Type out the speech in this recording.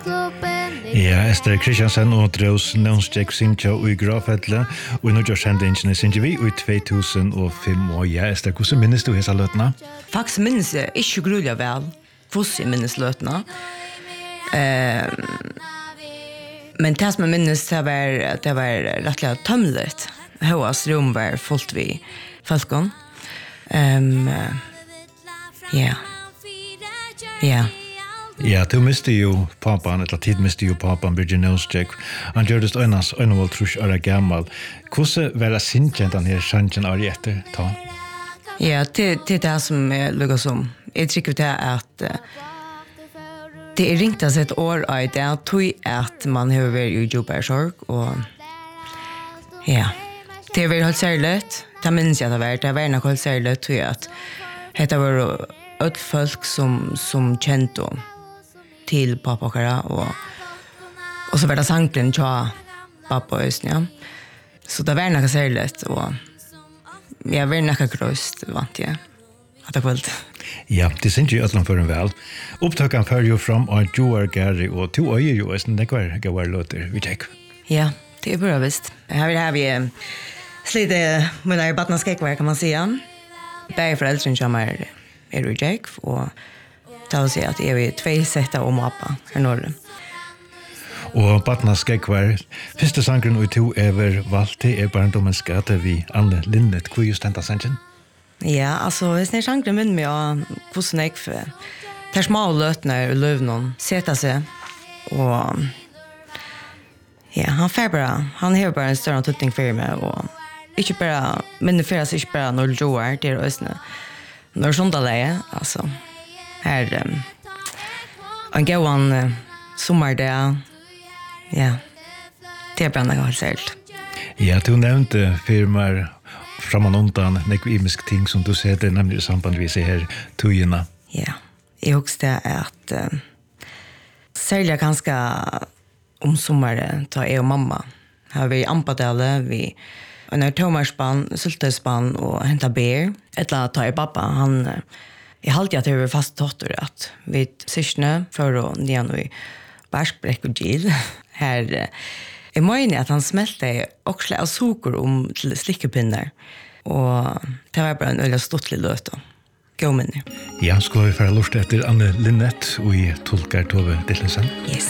Ja, Esther Christiansen og Draus Nønsjek Sintja og i Grafettle, og i Nordjørsendingen synes vi i 2005. Og ja, Esther, hvordan minnes du hese løtene? Faktisk minnes jeg ikke grulig vel hvordan jeg minnes løtene. Men det som jeg minnes, det var rettelig tømmeligt. Høyas rom var fullt vi folkene. Ja. Ja, du miste jo papan, eller tid miste jo papan, Birgit Nønsjek. Han gjør det øynevåld trus er gammal. Hvordan var det sintkjent han her sjansen av etter ta? Ja, det det som jeg lukker som. Jeg tykker det at det ringt oss et år av det, tog at man har vært i jobbersorg, og ja, det var helt særlig. Det minns jeg det var nok helt særlig, tog at det var ett folk som kjente till pappa och så var det sanklen tja pappa ösn, ja. Så det var något särskilt och jag var något gröst vant jag att det kvällt. Ja, det synes jo ødelen for en vel. Opptaken fører jo fram av Joar Gary, og to øyer jo østen, det var låter, vi tenker. Ja, det bra visst. Här vi slite med badnaskekvar kan man säga. Bägge föräldrar som är Jack och det vill säga att vi 2 sätta om appa här norr. Og badnaskekvar, første sangren og to valgt til barndommens gate vi Anne Linnet. Hvor just denne sangen? Ja, alltså hvis ni sangren min med hvordan jeg tar små løtene og løvnene setter seg og ja, han har bara en større tutning for meg og ikke bare, men det føres ikke bare når du er det også når sondaleie, altså her en gåan sommerdag, ja, det bare noe helt særligt. Ja, du nevnte firmaer framan undan nekvimisk ting som du ser det nemlig i samband vi ser her tøyene. Ja, jeg husker det at særlig ganske om sommeren tar jeg og mamma. Her vi i Ampadale, vi under tomarspann, sultespann og hentet ber. Etter tar jeg pappa, jeg halte at jeg var fast totter at vi syskene for å nyan i Berskbrekk og Gil. Her jeg mener at han smelte også av sukker til slikkepinner. Og det var bare en øyelig stortlig løt. Gå minne. Ja, skulle vi fære lort etter Anne Linnet og i Tolkar Tove Dittelsen? Yes.